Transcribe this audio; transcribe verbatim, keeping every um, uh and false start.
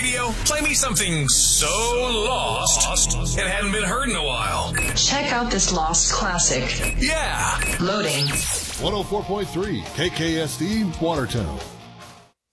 radio? Play me something so lost it hadn't been heard in a while. Check out this lost classic. Yeah. Loading. one oh four point three K K S D Watertown.